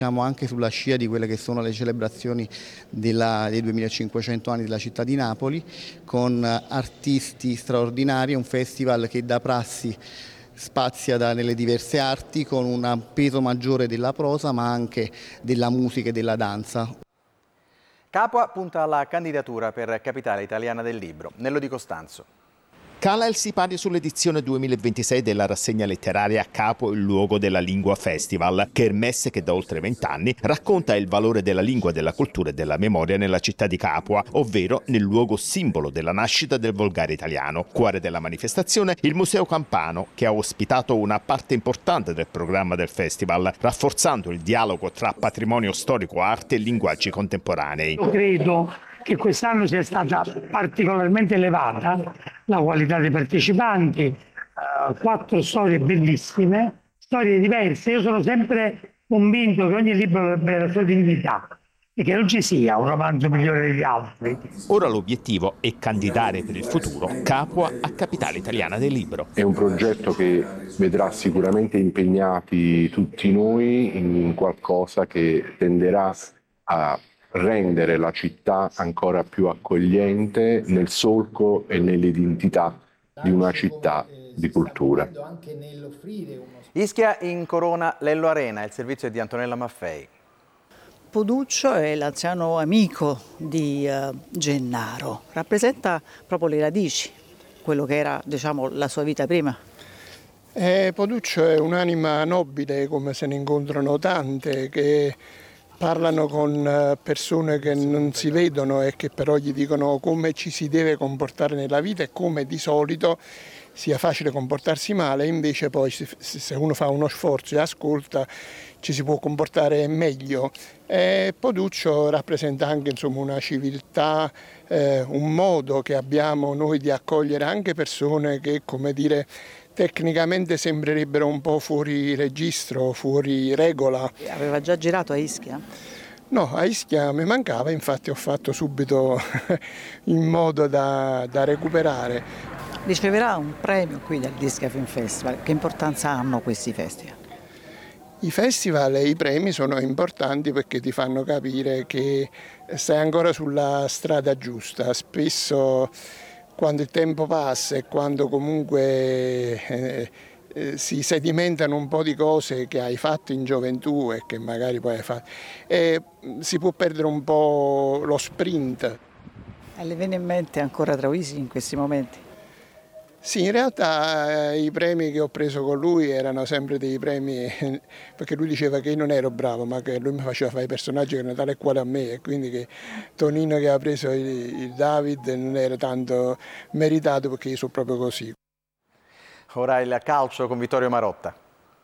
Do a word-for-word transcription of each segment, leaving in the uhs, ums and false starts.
Siamo anche sulla scia di quelle che sono le celebrazioni della, dei duemilacinquecento anni della città di Napoli, con artisti straordinari, un festival che da prassi spazia da, nelle diverse arti, con un peso maggiore della prosa ma anche della musica e della danza. Capua punta alla candidatura per Capitale Italiana del Libro. Nello Di Costanzo. Cala il sipario sull'edizione duemilaventisei della rassegna letteraria Capo, il luogo della lingua festival, kermesse che da oltre vent'anni racconta il valore della lingua, della cultura e della memoria nella città di Capua, ovvero nel luogo simbolo della nascita del volgare italiano. Cuore della manifestazione, il Museo Campano, che ha ospitato una parte importante del programma del festival, rafforzando il dialogo tra patrimonio storico, arte e linguaggi contemporanei. Io credo che quest'anno sia stata particolarmente elevata la qualità dei partecipanti, eh, quattro storie bellissime, storie diverse. Io sono sempre convinto che ogni libro abbia la sua dignità e che non ci sia un romanzo migliore degli altri. Ora l'obiettivo è candidare per il futuro Capua a Capitale Italiana del Libro. È un progetto che vedrà sicuramente impegnati tutti noi in qualcosa che tenderà a rendere la città ancora più accogliente nel solco e nell'identità di una città di cultura. Ischia incorona l'Ello Arena, il servizio è di Antonella Maffei. Poduccio è l'anziano amico di uh, Gennaro, rappresenta proprio le radici, quello che era, diciamo, la sua vita prima. Eh, Poduccio è un'anima nobile, come se ne incontrano tante, che parlano con persone che non si vedono e che però gli dicono come ci si deve comportare nella vita e come di solito sia facile comportarsi male, invece poi se uno fa uno sforzo e ascolta ci si può comportare meglio. E Poduccio rappresenta anche, insomma, una civiltà, eh, un modo che abbiamo noi di accogliere anche persone che, come dire, tecnicamente sembrerebbero un po' fuori registro, fuori regola. Aveva già girato a Ischia? No, a Ischia mi mancava, infatti ho fatto subito in modo da, da recuperare. Riceverà un premio qui dall'Ischia Film Festival. Che importanza hanno questi festival? I festival e i premi sono importanti perché ti fanno capire che stai ancora sulla strada giusta. Spesso quando il tempo passa e quando comunque eh, eh, si sedimentano un po' di cose che hai fatto in gioventù e che magari poi hai fatto, eh, si può perdere un po' lo sprint. E le viene in mente ancora Troisi in questi momenti? Sì, in realtà eh, i premi che ho preso con lui erano sempre dei premi, perché lui diceva che io non ero bravo, ma che lui mi faceva fare i personaggi che erano tale e quale a me, e quindi che Tonino che ha preso il, il David non era tanto meritato perché io sono proprio così. Ora il calcio con Vittorio Marotta.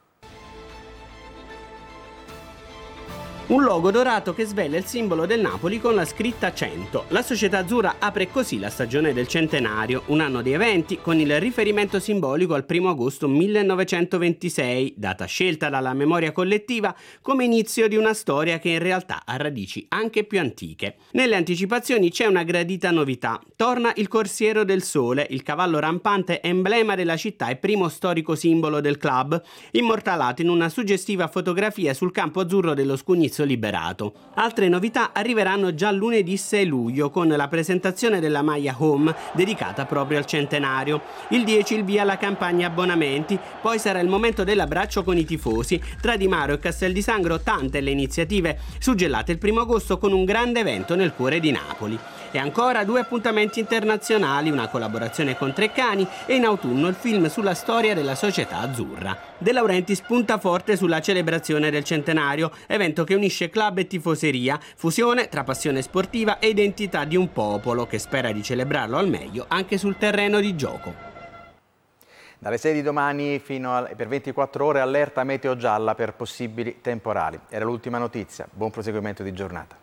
Un logo dorato che svela il simbolo del Napoli con la scritta cento. La società azzurra apre così la stagione del centenario, un anno di eventi con il riferimento simbolico al primo agosto millenovecentoventisei, data scelta dalla memoria collettiva come inizio di una storia che in realtà ha radici anche più antiche. Nelle anticipazioni c'è una gradita novità. Torna il Corsiero del Sole, il cavallo rampante emblema della città e primo storico simbolo del club, immortalato in una suggestiva fotografia sul campo azzurro dello Scugnizzo liberato. Altre novità arriveranno già lunedì sei luglio con la presentazione della maglia home dedicata proprio al centenario. Il dieci il via alla campagna abbonamenti, poi sarà il momento dell'abbraccio con i tifosi. Tra Di Maro e Castel di Sangro tante le iniziative suggellate il primo agosto con un grande evento nel cuore di Napoli. E ancora due appuntamenti internazionali, una collaborazione con Treccani e in autunno il film sulla storia della società azzurra. De Laurentiis punta forte sulla celebrazione del centenario, evento che unisce club e tifoseria, fusione tra passione sportiva e identità di un popolo che spera di celebrarlo al meglio anche sul terreno di gioco. Dalle sei di domani fino a, per ventiquattro ore allerta meteo gialla per possibili temporali. Era l'ultima notizia. Buon proseguimento di giornata.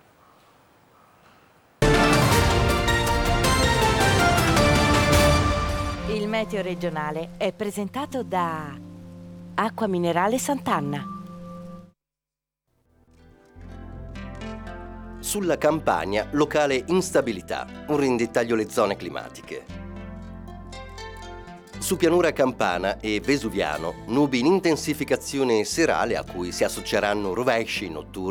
Il meteo regionale è presentato da Acqua Minerale Sant'Anna. Sulla Campania, locale instabilità, un rindettaglio le zone climatiche. Su pianura campana e vesuviano, nubi in intensificazione serale a cui si associeranno rovesci notturni